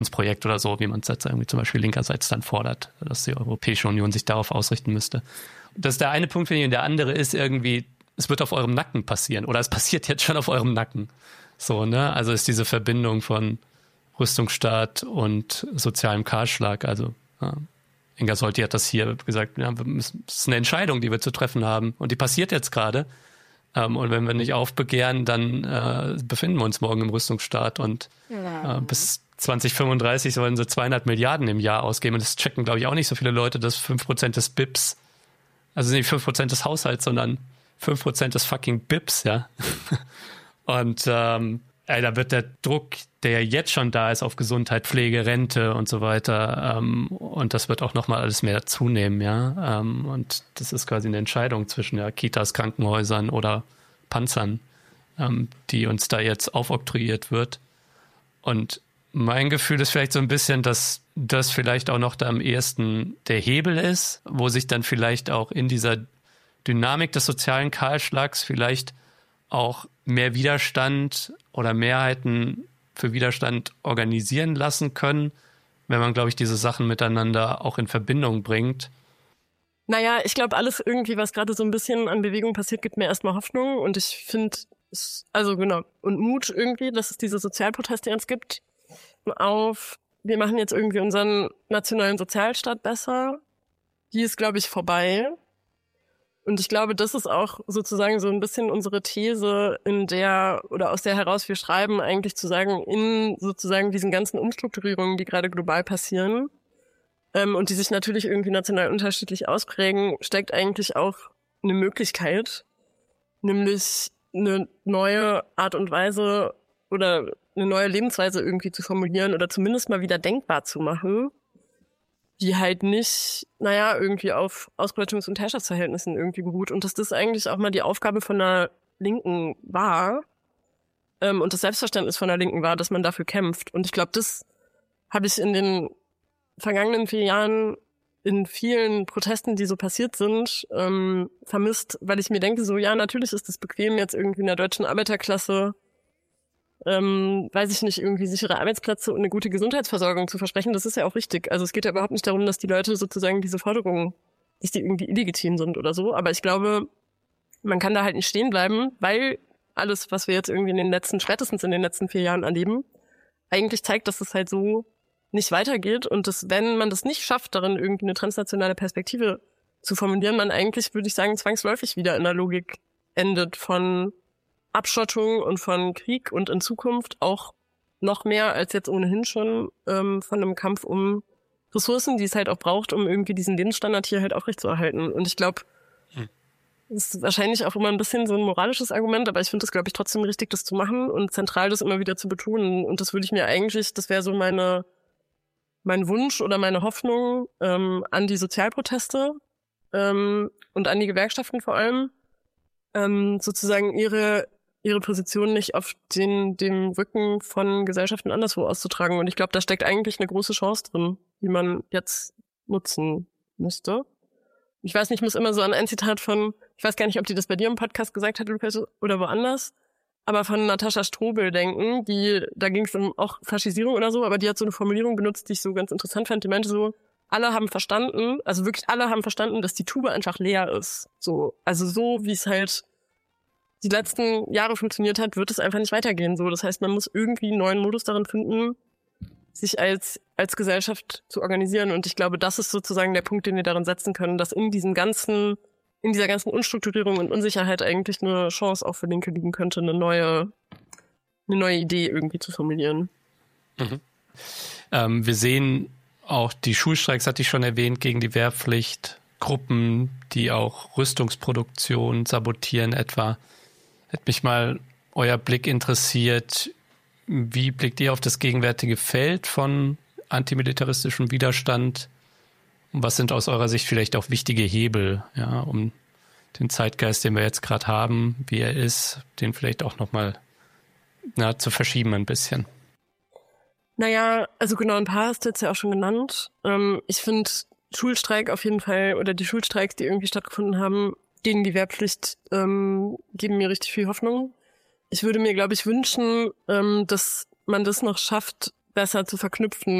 Projekt oder so, wie man es jetzt irgendwie zum Beispiel linkerseits dann fordert, dass die Europäische Union sich darauf ausrichten müsste. Das ist der eine Punkt, finde ich, und der andere ist irgendwie, es wird auf eurem Nacken passieren oder es passiert jetzt schon auf eurem Nacken. So, ne? Also ist diese Verbindung von Rüstungsstaat und sozialem Kahlschlag. Also Inga Solti hat das hier gesagt, ja, es ist eine Entscheidung, die wir zu treffen haben und die passiert jetzt gerade. Und wenn wir nicht aufbegehren, dann befinden wir uns morgen im Rüstungsstaat und bis 2035 sollen sie 200 Milliarden im Jahr ausgeben. Und das checken, glaube ich, auch nicht so viele Leute, dass 5% des BIPs, also nicht 5% des Haushalts, sondern 5% des fucking BIPs, ja. Und da wird der Druck, der jetzt schon da ist auf Gesundheit, Pflege, Rente und so weiter, und das wird auch nochmal alles mehr zunehmen, ja. Und das ist quasi eine Entscheidung zwischen Kitas, Krankenhäusern oder Panzern, die uns da jetzt aufoktroyiert wird. Und mein Gefühl ist vielleicht so ein bisschen, dass das vielleicht auch noch da am ehesten der Hebel ist, wo sich dann vielleicht auch in dieser Dynamik des sozialen Kahlschlags vielleicht auch mehr Widerstand oder Mehrheiten für Widerstand organisieren lassen können, wenn man, glaube ich, diese Sachen miteinander auch in Verbindung bringt. Naja, ich glaube, alles irgendwie, was gerade so ein bisschen an Bewegung passiert, gibt mir erstmal Hoffnung. Und ich finde, also genau, und Mut irgendwie, dass es diese Sozialproteste jetzt gibt, wir machen jetzt irgendwie unseren nationalen Sozialstaat besser. Die ist, glaube ich, vorbei. Und ich glaube, das ist auch sozusagen so ein bisschen unsere These, aus der heraus wir schreiben, eigentlich zu sagen, in sozusagen diesen ganzen Umstrukturierungen, die gerade global passieren, und die sich natürlich irgendwie national unterschiedlich ausprägen, steckt eigentlich auch eine Möglichkeit, nämlich eine neue Art und Weise oder eine neue Lebensweise irgendwie zu formulieren oder zumindest mal wieder denkbar zu machen, die halt nicht, irgendwie auf Ausbeutungs- und Herrschaftsverhältnissen irgendwie beruht. Und dass das eigentlich auch mal die Aufgabe von der Linken war, und das Selbstverständnis von der Linken war, dass man dafür kämpft. Und ich glaube, das habe ich in den vergangenen 4 Jahren in vielen Protesten, die so passiert sind, vermisst, weil ich mir denke, so, ja, natürlich ist es bequem, jetzt irgendwie in der deutschen Arbeiterklasse weiß ich nicht, irgendwie sichere Arbeitsplätze und eine gute Gesundheitsversorgung zu versprechen. Das ist ja auch richtig. Also es geht ja überhaupt nicht darum, dass die Leute sozusagen diese Forderungen, dass die irgendwie illegitim sind oder so. Aber ich glaube, man kann da halt nicht stehen bleiben, weil alles, was wir jetzt irgendwie spätestens in den letzten 4 Jahren erleben, eigentlich zeigt, dass es halt so nicht weitergeht und dass, wenn man das nicht schafft, darin irgendwie eine transnationale Perspektive zu formulieren, man eigentlich, würde ich sagen, zwangsläufig wieder in der Logik endet von Abschottung und von Krieg und in Zukunft auch noch mehr als jetzt ohnehin schon von einem Kampf um Ressourcen, die es halt auch braucht, um irgendwie diesen Lebensstandard hier halt aufrechtzuerhalten. Und ich glaube, das ist wahrscheinlich auch immer ein bisschen so ein moralisches Argument, aber ich finde es, glaube ich, trotzdem richtig, das zu machen und zentral das immer wieder zu betonen. Und das würde ich mir eigentlich, das wäre so mein Wunsch oder meine Hoffnung an die Sozialproteste und an die Gewerkschaften vor allem, sozusagen ihre Position nicht auf dem Rücken von Gesellschaften anderswo auszutragen. Und ich glaube, da steckt eigentlich eine große Chance drin, die man jetzt nutzen müsste. Ich weiß nicht, ich muss immer so an ein Zitat ich weiß gar nicht, ob die das bei dir im Podcast gesagt hat, Lukas, oder woanders, aber von Natascha Strobel denken, da ging es um auch Faschisierung oder so, aber die hat so eine Formulierung benutzt, die ich so ganz interessant fand. Die meinte so, alle haben verstanden, also wirklich alle haben verstanden, dass die Tube einfach leer ist. So, also so, wie es halt die letzten Jahre funktioniert hat, wird es einfach nicht weitergehen. So, das heißt, man muss irgendwie einen neuen Modus darin finden, sich als Gesellschaft zu organisieren. Und ich glaube, das ist sozusagen der Punkt, den wir darin setzen können, dass in dieser ganzen Unstrukturierung und Unsicherheit eigentlich eine Chance auch für Linke liegen könnte, eine neue Idee irgendwie zu formulieren. Mhm. Wir sehen auch die Schulstreiks, hatte ich schon erwähnt, gegen die Wehrpflicht, Gruppen, die auch Rüstungsproduktion sabotieren etwa. Hätte mich mal euer Blick interessiert. Wie blickt ihr auf das gegenwärtige Feld von antimilitaristischem Widerstand? Und was sind aus eurer Sicht vielleicht auch wichtige Hebel, ja, um den Zeitgeist, den wir jetzt gerade haben, wie er ist, den vielleicht auch nochmal zu verschieben ein bisschen? Naja, also genau, ein paar hast du jetzt ja auch schon genannt. Ich finde Schulstreik auf jeden Fall, oder die Schulstreiks, die irgendwie stattgefunden haben, gegen die Wehrpflicht, geben mir richtig viel Hoffnung. Ich würde mir, glaube ich, wünschen, dass man das noch schafft, besser zu verknüpfen